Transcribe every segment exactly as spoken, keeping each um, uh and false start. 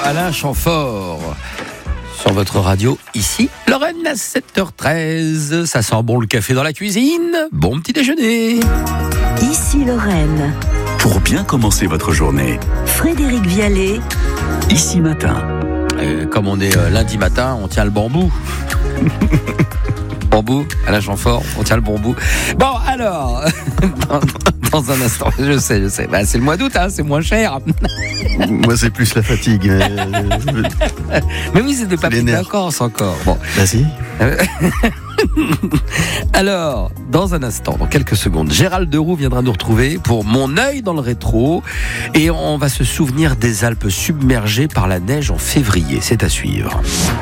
Alain Chamfort. Sur votre radio, ici, Lorraine à sept heures treize. Ça sent bon le café dans la cuisine. Bon petit déjeuner. Ici Lorraine. Pour bien commencer votre journée. Frédéric Vialet. Ici matin. Euh, comme on est euh, lundi matin, on tient le bambou. Bambou, Alain Chamfort, on tient le bambou. Bon, alors, dans, dans un instant, je sais, je sais. Bah, c'est le mois d'août, hein, c'est moins cher. Moi, c'est plus la fatigue. Mais, mais oui, c'était pas plus de vacances encore. Bon. Vas-y. Alors, dans un instant, dans quelques secondes, Gérald Deroux viendra nous retrouver pour Mon œil dans le rétro. Et on va se souvenir des Alpes submergées par la neige en février. C'est à suivre.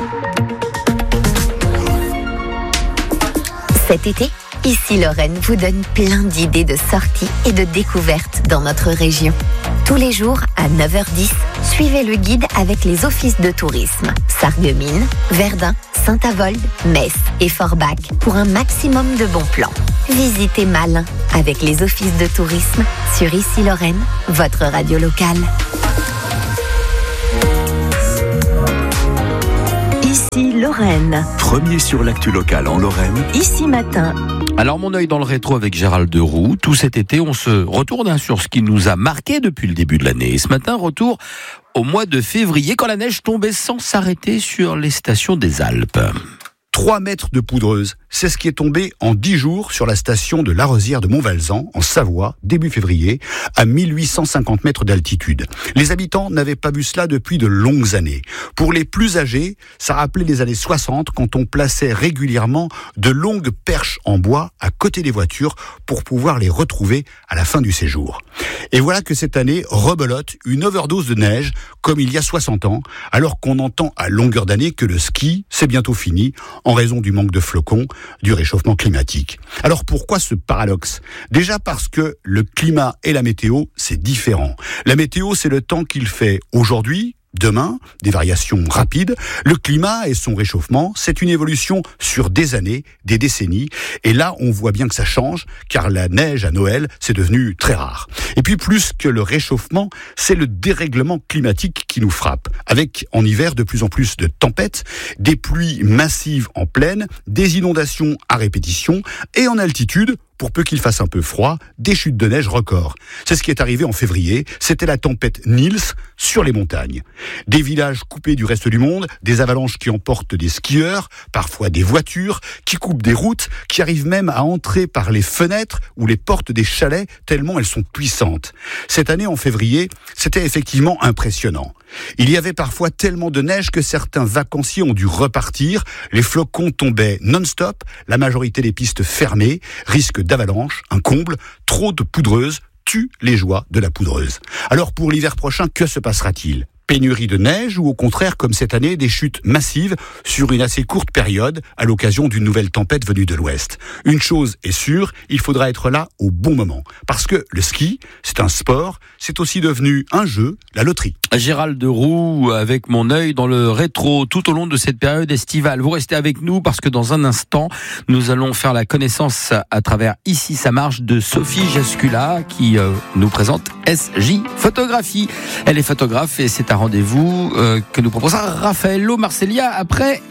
Cet été, Ici Lorraine vous donne plein d'idées de sorties et de découvertes dans notre région. Tous les jours, à neuf heures dix, suivez le guide avec les offices de tourisme Sarreguemines, Verdun, Saint-Avold, Metz et Forbach pour un maximum de bons plans. Visitez Malin avec les offices de tourisme sur Ici Lorraine, votre radio locale. Ici Lorraine. Premier sur l'actu locale en Lorraine. Ici matin. Alors, mon œil dans le rétro avec Gérald Deroux. Tout cet été, on se retourne hein, sur ce qui nous a marqué depuis le début de l'année. Et ce matin, retour au mois de février, quand la neige tombait sans s'arrêter sur les stations des Alpes. trois mètres de poudreuse, c'est ce qui est tombé en dix jours sur la station de la Rosière de Montvalzan, en Savoie, début février, à mille huit cent cinquante mètres d'altitude. Les habitants n'avaient pas vu cela depuis de longues années. Pour les plus âgés, ça rappelait les années soixante, quand on plaçait régulièrement de longues perches en bois à côté des voitures pour pouvoir les retrouver à la fin du séjour. Et voilà que cette année rebelote une overdose de neige, comme il y a soixante ans, alors qu'on entend à longueur d'année que le ski, c'est bientôt fini, en raison du manque de flocons, du réchauffement climatique. Alors pourquoi ce paradoxe ? Déjà parce que le climat et la météo, c'est différent. La météo, c'est le temps qu'il fait aujourd'hui, demain, des variations rapides. Le climat et son réchauffement, c'est une évolution sur des années, des décennies. Et là, on voit bien que ça change, car la neige à Noël, c'est devenu très rare. Et puis, plus que le réchauffement, c'est le dérèglement climatique qui nous frappe. Avec, en hiver, de plus en plus de tempêtes, des pluies massives en plaine, des inondations à répétition, et en altitude, pour peu qu'il fasse un peu froid, des chutes de neige records. C'est ce qui est arrivé en février, c'était la tempête Nils sur les montagnes. Des villages coupés du reste du monde, des avalanches qui emportent des skieurs, parfois des voitures, qui coupent des routes, qui arrivent même à entrer par les fenêtres ou les portes des chalets, tellement elles sont puissantes. Cette année, en février, c'était effectivement impressionnant. Il y avait parfois tellement de neige que certains vacanciers ont dû repartir, les flocons tombaient non-stop, la majorité des pistes fermées, risque d'avalanche, un comble, trop de poudreuse tue les joies de la poudreuse. Alors pour l'hiver prochain, que se passera-t-il ? Pénurie de neige ou au contraire, comme cette année, des chutes massives sur une assez courte période à l'occasion d'une nouvelle tempête venue de l'ouest. Une chose est sûre, il faudra être là au bon moment. Parce que le ski, c'est un sport, c'est aussi devenu un jeu, la loterie. Gérald Deroux avec Mon œil dans le rétro tout au long de cette période estivale. Vous restez avec nous parce que dans un instant, nous allons faire la connaissance à travers Ici ça marche de Sophie Jascula qui euh, nous présente S J Photographie. Elle est photographe et c'est un rendez-vous euh, que nous proposera Raffaello Marcellia après